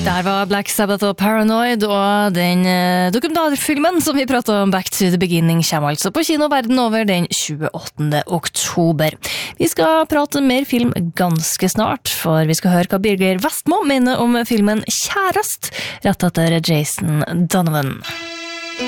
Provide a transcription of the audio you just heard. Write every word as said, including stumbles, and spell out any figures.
Der var Black Sabbath og Paranoid, og den eh, dokumentarfilmen som vi pratet om, Back to the Beginning, kommer altså på kino verden over den tjueåttende oktober. Vi skal prate mer film ganske snart, for vi skal høre hva Birger Vestmo mener om filmen Kjærest, rett etter Jason Donovan.